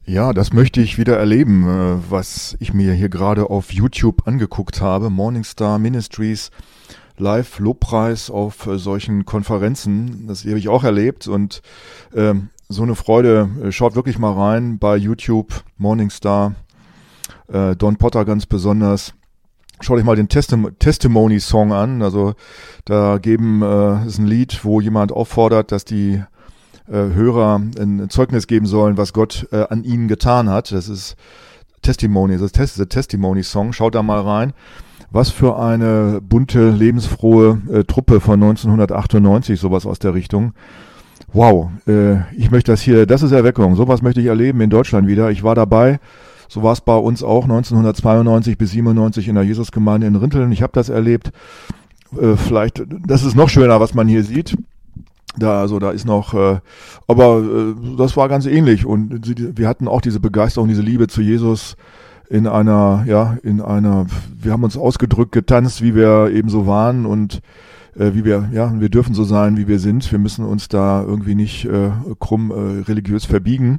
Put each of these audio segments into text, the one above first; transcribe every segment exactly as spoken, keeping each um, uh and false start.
Ja, das möchte ich wieder erleben, äh, was ich mir hier gerade auf YouTube angeguckt habe. Morningstar Ministries Live Lobpreis auf äh, solchen Konferenzen. Das habe ich auch erlebt und ähm, so eine Freude. Äh, Schaut wirklich mal rein bei YouTube, Morningstar, äh, Don Potter ganz besonders. Schaut euch mal den Testim- Testimony-Song an. Also da geben äh, ist ein Lied, wo jemand auffordert, dass die äh, Hörer ein Zeugnis geben sollen, was Gott äh, an ihnen getan hat. Das ist Testimony, das ist der Testimony-Song. Schaut da mal rein. Was für eine bunte, lebensfrohe äh, Truppe von neunzehnhundertachtundneunzig, sowas aus der Richtung. Wow, äh, ich möchte das hier, das ist Erweckung. Sowas möchte ich erleben in Deutschland wieder. Ich war dabei. So war es bei uns auch neunzehnhundertzweiundneunzig bis siebenundneunzig in der Jesusgemeinde in Rinteln. Ich habe das erlebt. Äh, vielleicht, das ist noch schöner, was man hier sieht. Da, also da ist noch, äh, aber äh, das war ganz ähnlich und sie, wir hatten auch diese Begeisterung, diese Liebe zu Jesus in einer, ja, in einer, wir haben uns ausgedrückt, getanzt, wie wir eben so waren und äh, wie wir, ja, wir dürfen so sein, wie wir sind. Wir müssen uns da irgendwie nicht äh, krumm äh, religiös verbiegen.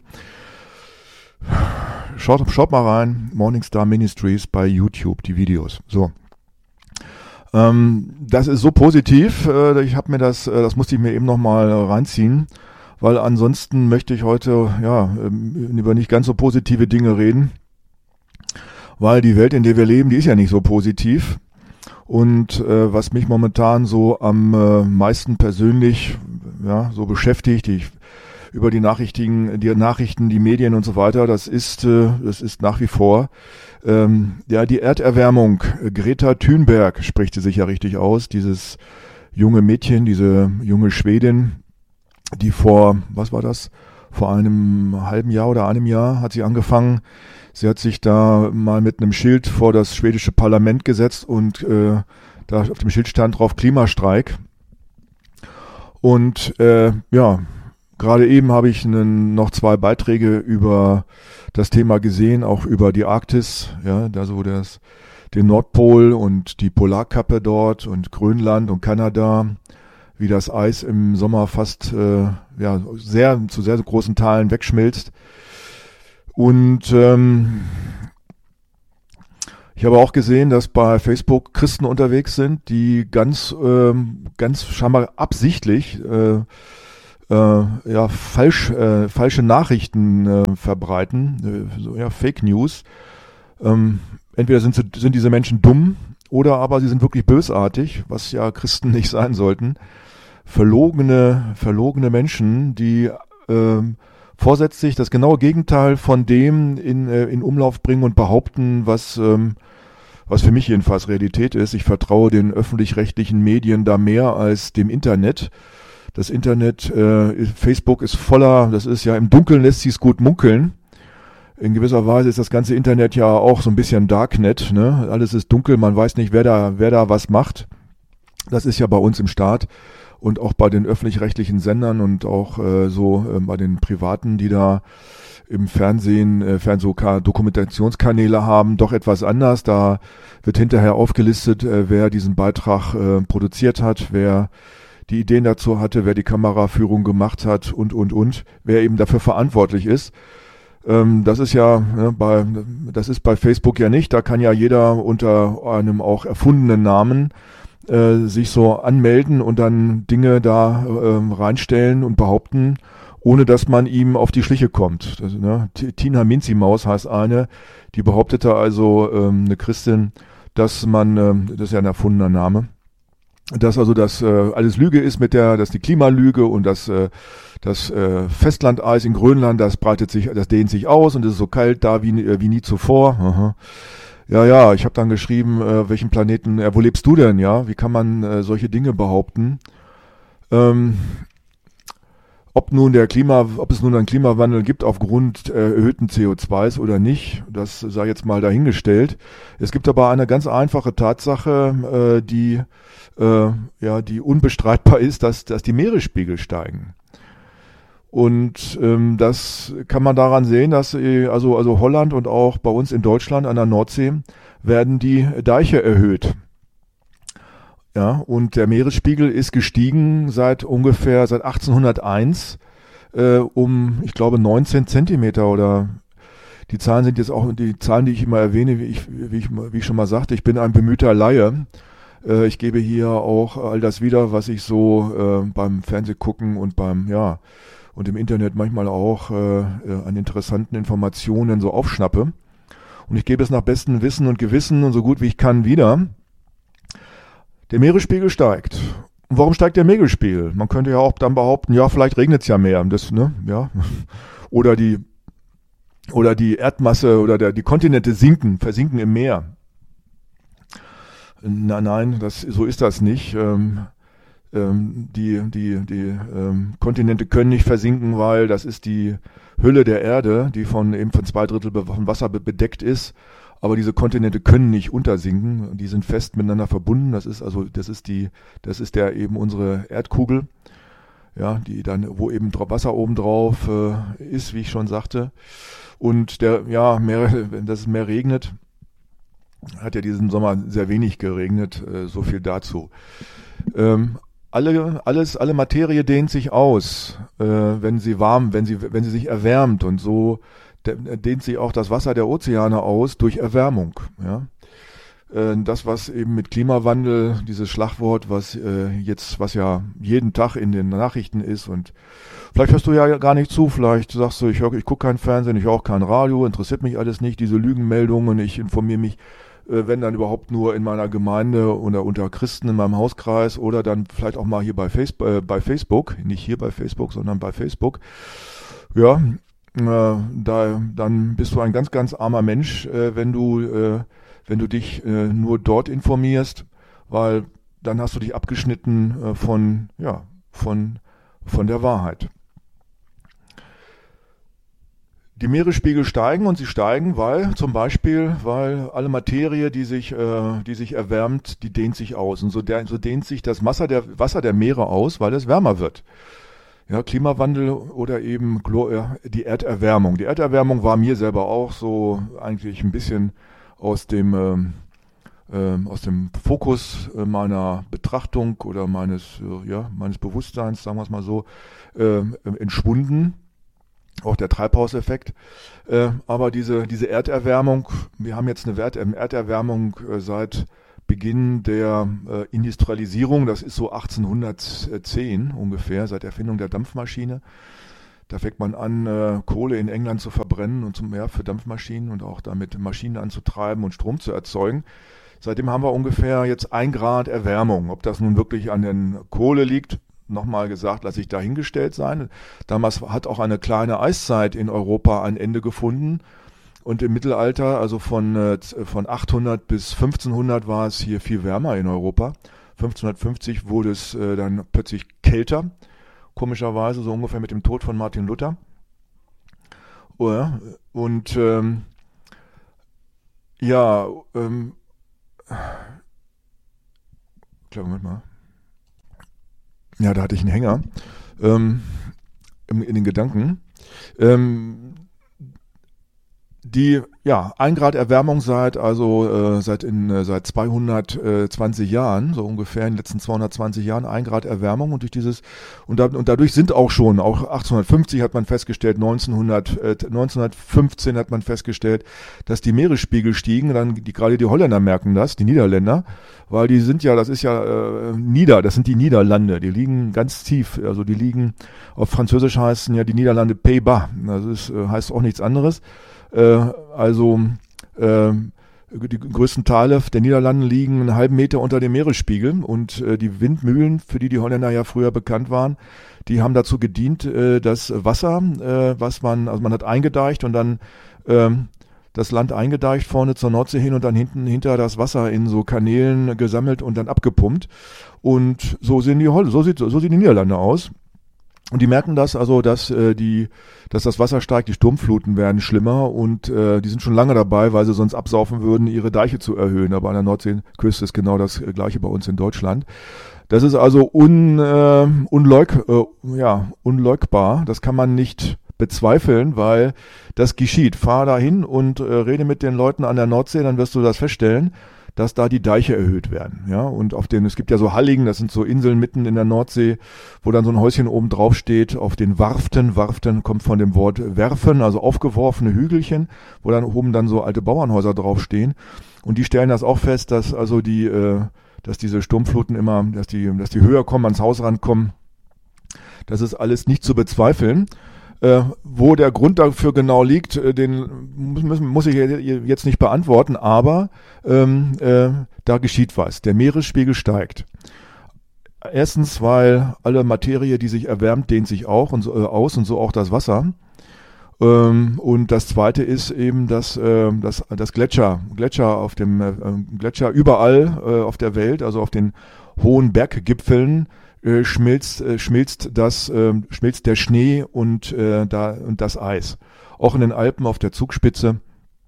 Schaut, schaut mal rein, Morningstar Ministries bei YouTube, die Videos. So. Ähm, das ist so positiv, äh, ich habe mir das, äh, das musste ich mir eben nochmal reinziehen, weil ansonsten möchte ich heute ja über nicht ganz so positive Dinge reden, weil die Welt, in der wir leben, die ist ja nicht so positiv und äh, was mich momentan so am äh, meisten persönlich ja so beschäftigt, ich über die Nachrichten, die Nachrichten, die Medien und so weiter, das ist, äh, das ist nach wie vor ähm, ja die Erderwärmung. Greta Thunberg spricht sie sich ja richtig aus, dieses junge Mädchen, diese junge Schwedin, die vor, was war das, vor einem halben Jahr oder einem Jahr hat sie angefangen. Sie hat sich da mal mit einem Schild vor das schwedische Parlament gesetzt und äh, da auf dem Schild stand drauf Klimastreik. Und äh, ja, gerade eben habe ich einen, noch zwei Beiträge über das Thema gesehen, auch über die Arktis, ja, da so das, den Nordpol und die Polarkappe dort und Grönland und Kanada, wie das Eis im Sommer fast äh, ja sehr zu sehr großen Teilen wegschmilzt. Und ähm, ich habe auch gesehen, dass bei Facebook Christen unterwegs sind, die ganz ähm, ganz scheinbar absichtlich äh, Äh, ja, falsch, äh, falsche Nachrichten äh, verbreiten, äh, so, ja, Fake News. Ähm, entweder sind, sie, sind diese Menschen dumm oder aber sie sind wirklich bösartig, was ja Christen nicht sein sollten. Verlogene, verlogene Menschen, die äh, vorsätzlich das genaue Gegenteil von dem in, äh, in Umlauf bringen und behaupten, was, ähm, was für mich jedenfalls Realität ist. Ich vertraue den öffentlich-rechtlichen Medien da mehr als dem Internet. Das Internet, äh, Facebook ist voller, das ist ja im Dunkeln lässt sich's gut munkeln. In gewisser Weise ist das ganze Internet ja auch so ein bisschen Darknet, ne? Alles ist dunkel, man weiß nicht, wer da, wer da was macht. Das ist ja bei uns im Staat und auch bei den öffentlich-rechtlichen Sendern und auch äh, so äh, bei den Privaten, die da im Fernsehen, äh, Fernseh-Dokumentationskanäle haben, doch etwas anders. Da wird hinterher aufgelistet, äh, wer diesen Beitrag äh, produziert hat, wer die Ideen dazu hatte, wer die Kameraführung gemacht hat und, und, und, wer eben dafür verantwortlich ist. Ähm, das ist ja, ne, bei, das ist bei Facebook ja nicht. Da kann ja jeder unter einem auch erfundenen Namen äh, sich so anmelden und dann Dinge da äh, reinstellen und behaupten, ohne dass man ihm auf die Schliche kommt. Das, ne, Tina Minzimaus heißt eine, die behauptete also, ähm, eine Christin, dass man, ähm, das ist ja ein erfundener Name, dass also das äh, alles Lüge ist mit der, dass die Klimalüge und das äh, das äh, Festlandeis in Grönland, das breitet sich, das dehnt sich aus und es ist so kalt da wie äh, wie nie zuvor. Aha. Ja, ja, ich habe dann geschrieben, äh, welchen Planeten, äh, wo lebst du denn, ja? Wie kann man äh, solche Dinge behaupten? Ähm, ob nun der Klima, ob es nun einen Klimawandel gibt aufgrund äh, erhöhten C O zwei oder nicht, das sei jetzt mal dahingestellt. Es gibt aber eine ganz einfache Tatsache, äh, die äh, ja, die unbestreitbar ist, dass, dass die Meeresspiegel steigen. Und ähm, das kann man daran sehen, dass äh, also, also Holland und auch bei uns in Deutschland an der Nordsee werden die Deiche erhöht. Ja, und der Meeresspiegel ist gestiegen seit ungefähr seit achtzehnhunderteins äh, um, ich glaube, neunzehn Zentimeter oder Die Zahlen sind jetzt auch die Zahlen, die ich immer erwähne, wie ich, wie ich, wie ich schon mal sagte, ich bin ein bemühter Laie. Äh, ich gebe hier auch all das wieder, was ich so äh, beim Fernsehgucken und beim, ja, und im Internet manchmal auch äh, an interessanten Informationen so aufschnappe. Und ich gebe es nach bestem Wissen und Gewissen und so gut wie ich kann wieder. Der Meeresspiegel steigt. Und warum steigt der Meeresspiegel? Man könnte ja auch dann behaupten, ja, vielleicht regnet es ja mehr. Das, ne, ja. Oder die, oder die Erdmasse oder der, die Kontinente sinken, versinken im Meer. Na, nein, das, so ist das nicht. Ähm, ähm, die die, die ähm, Kontinente können nicht versinken, weil das ist die Hülle der Erde, die von eben von zwei Drittel von Wasser bedeckt ist. Aber diese Kontinente können nicht untersinken, die sind fest miteinander verbunden. Das ist also, das ist die, das ist der eben unsere Erdkugel, ja, die dann, wo eben Wasser oben drauf äh, ist, wie ich schon sagte. Und der, ja, mehr, wenn das mehr regnet, hat ja diesen Sommer sehr wenig geregnet, äh, so viel dazu. Ähm, alle, alles, alle Materie dehnt sich aus, äh, wenn sie warm, wenn sie, wenn sie sich erwärmt, und so dehnt sich auch das Wasser der Ozeane aus durch Erwärmung. Ja? Äh, das, was eben mit Klimawandel, dieses Schlagwort, was äh, jetzt, was ja jeden Tag in den Nachrichten ist, und vielleicht hörst du ja gar nicht zu, vielleicht sagst du, ich, hör, ich gucke kein Fernsehen, ich höre auch kein Radio, interessiert mich alles nicht, diese Lügenmeldungen, ich informiere mich, äh, wenn dann überhaupt nur in meiner Gemeinde oder unter Christen in meinem Hauskreis oder dann vielleicht auch mal hier bei Facebook, äh, bei Facebook, nicht hier bei Facebook, sondern bei Facebook. Ja, äh, da, dann bist du ein ganz, ganz armer Mensch, äh, wenn du, äh, wenn du dich äh, nur dort informierst, weil dann hast du dich abgeschnitten äh, von, ja, von, von der Wahrheit. Die Meeresspiegel steigen, und sie steigen, weil zum Beispiel, weil alle Materie, die sich, äh, die sich erwärmt, die dehnt sich aus. Und so, der, so dehnt sich das Wasser der, Wasser der Meere aus, weil es wärmer wird. Ja, Klimawandel oder eben die Erderwärmung. Die Erderwärmung war mir selber auch so eigentlich ein bisschen aus dem, ähm, ähm, aus dem Fokus meiner Betrachtung oder meines, äh, ja, meines Bewusstseins, sagen wir es mal so, äh, entschwunden. Auch der Treibhauseffekt. Äh, aber diese, diese Erderwärmung, wir haben jetzt eine Wert, Erderwärmung äh, seit Beginn der äh, Industrialisierung, das ist so achtzehnhundertzehn ungefähr, seit Erfindung der Dampfmaschine. Da fängt man an, äh, Kohle in England zu verbrennen und zum ja, für Dampfmaschinen und auch damit Maschinen anzutreiben und Strom zu erzeugen. Seitdem haben wir ungefähr jetzt ein Grad Erwärmung. Ob das nun wirklich an der Kohle liegt, nochmal gesagt, lasse ich dahingestellt sein. Damals hat auch eine kleine Eiszeit in Europa ein Ende gefunden. Und im Mittelalter, also von, äh, von achthundert bis fünfzehnhundert, war es hier viel wärmer in Europa. fünfzehnhundertfünfzig wurde es äh, dann plötzlich kälter, komischerweise, so ungefähr mit dem Tod von Martin Luther. Oh ja, und ähm, ja, ähm, klar, Moment mal. Ja, da hatte ich einen Hänger ähm, in, in den Gedanken. Ähm, Die, ja, ein Grad Erwärmung seit, also äh, seit in äh, seit zweihundertzwanzig Jahren, so ungefähr in den letzten zweihundertzwanzig Jahren, ein Grad Erwärmung, und durch dieses und, da, und dadurch sind auch schon, auch achtzehnhundertfünfzig hat man festgestellt, neunzehnhundert, äh, neunzehnhundertfünfzehn hat man festgestellt, dass die Meeresspiegel stiegen. Dann die gerade die Holländer merken das, die Niederländer, weil die sind ja, das ist ja äh, Nieder, das sind die Niederlande, die liegen ganz tief, also die liegen auf Französisch heißen ja die Niederlande Pays-Bas, das ist, äh, heißt auch nichts anderes. Also äh, die größten Teile der Niederlande liegen einen halben Meter unter dem Meeresspiegel, und äh, die Windmühlen, für die die Holländer ja früher bekannt waren, die haben dazu gedient, äh, das Wasser, äh, was man, also man hat eingedeicht und dann äh, das Land eingedeicht vorne zur Nordsee hin und dann hinten hinter das Wasser in so Kanälen gesammelt und dann abgepumpt, und so sehen die Hol- so sieht so sehen die Niederlande aus. Und die merken das, also dass äh, die, dass das Wasser steigt, die Sturmfluten werden schlimmer, und äh, die sind schon lange dabei, weil sie sonst absaufen würden, ihre Deiche zu erhöhen. Aber an der Nordseeküste ist genau das gleiche bei uns in Deutschland. Das ist also un, äh, unleug, äh, ja, unleugbar. Das kann man nicht bezweifeln, weil das geschieht. Fahr dahin und äh, rede mit den Leuten an der Nordsee, dann wirst du das feststellen. dass da die Deiche erhöht werden. Ja, und auf den, es gibt ja so Halligen, das sind so Inseln mitten in der Nordsee, wo dann so ein Häuschen oben drauf steht, auf den Warften. Warften kommt von dem Wort werfen, also aufgeworfene Hügelchen, wo dann oben dann so alte Bauernhäuser draufstehen. Und die stellen das auch fest, dass also die, äh, dass diese Sturmfluten immer, dass die, dass die höher kommen, ans Haus rankommen. Das ist alles nicht zu bezweifeln. Äh, wo der Grund dafür genau liegt, äh, den muss, muss ich jetzt nicht beantworten, aber ähm, äh, da geschieht was. Der Meeresspiegel steigt. Erstens, weil alle Materie, die sich erwärmt, dehnt sich auch und so, äh, aus und so auch das Wasser. Ähm, und das Zweite ist eben, dass, äh, dass, dass Gletscher, Gletscher auf dem äh, Gletscher überall äh, auf der Welt, also auf den hohen Berggipfeln, Äh, schmilzt, äh, schmilzt das, äh, schmilzt der Schnee und, äh, da, und das Eis. Auch in den Alpen auf der Zugspitze.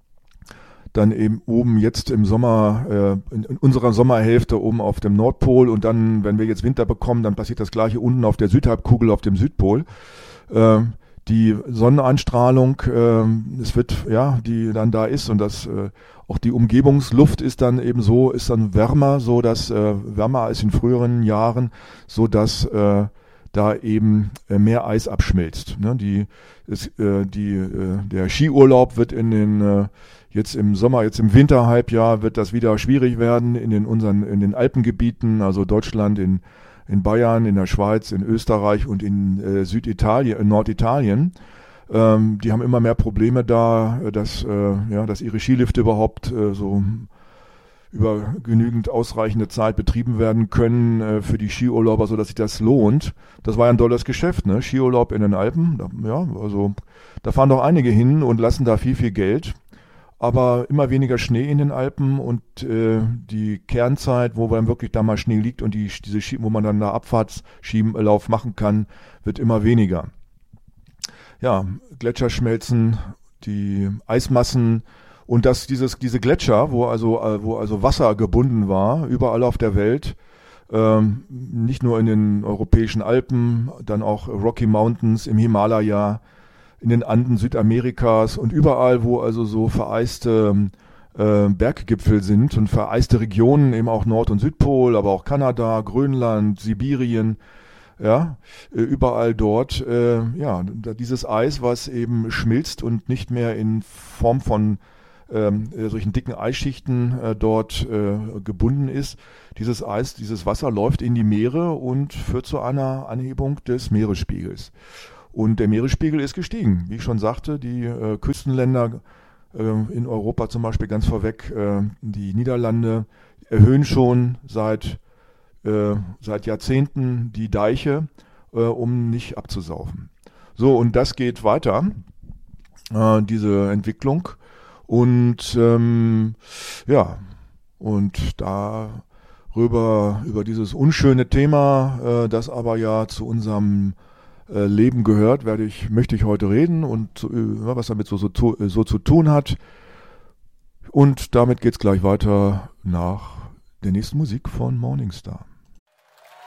Dann eben oben jetzt im Sommer, äh, in, in unserer Sommerhälfte oben auf dem Nordpol und dann, wenn wir jetzt Winter bekommen, dann passiert das Gleiche unten auf der Südhalbkugel auf dem Südpol. Äh, die Sonneneinstrahlung, äh, es wird, ja, die dann da ist und das, äh, auch die Umgebungsluft ist dann eben so, ist dann wärmer, so dass, äh, wärmer als in früheren Jahren, so dass, äh, da eben äh, mehr Eis abschmilzt. Ne? Die, ist, äh, die, äh, der Skiurlaub wird in den, äh, jetzt im Sommer, jetzt im Winterhalbjahr wird das wieder schwierig werden in den unseren, in den Alpengebieten, also Deutschland, in, in Bayern, in der Schweiz, in Österreich und in äh, Süditalien, in Norditalien. Ähm, die haben immer mehr Probleme da, dass, äh, ja, dass ihre Skilifte überhaupt äh, so über genügend ausreichende Zeit betrieben werden können äh, für die Skiurlauber, sodass sich das lohnt. Das war ja ein tolles Geschäft, ne? Skiurlaub in den Alpen, da, ja, also da fahren doch einige hin und lassen da viel, viel Geld. Aber immer weniger Schnee in den Alpen und äh, die Kernzeit, wo dann wirklich da mal Schnee liegt und die, diese Ski, wo man dann da Abfahrtsskilauf machen kann, wird immer weniger. Ja, Gletscher schmelzen, die Eismassen und dass dieses, diese Gletscher, wo also, äh, wo also Wasser gebunden war, überall auf der Welt, ähm, nicht nur in den europäischen Alpen, dann auch Rocky Mountains, im Himalaya, in den Anden Südamerikas und überall, wo also so vereiste äh, Berggipfel sind und vereiste Regionen, eben auch Nord- und Südpol, aber auch Kanada, Grönland, Sibirien, ja, äh, überall dort, äh, ja, dieses Eis, was eben schmilzt und nicht mehr in Form von ähm, solchen dicken Eisschichten äh, dort äh, gebunden ist. Dieses Eis, dieses Wasser läuft in die Meere und führt zu einer Anhebung des Meeresspiegels. Und der Meeresspiegel ist gestiegen. Wie ich schon sagte, die äh, Küstenländer äh, in Europa zum Beispiel ganz vorweg, äh, die Niederlande erhöhen schon seit Äh, seit Jahrzehnten die Deiche, äh, um nicht abzusaufen. So, und das geht weiter, äh, diese Entwicklung. Und ähm, ja, und darüber, über dieses unschöne Thema, äh, das aber ja zu unserem äh, Leben gehört, werde ich, möchte ich heute reden und äh, was damit so, so, so zu tun hat. Und damit geht's gleich weiter nach der nächsten Musik von Morningstar.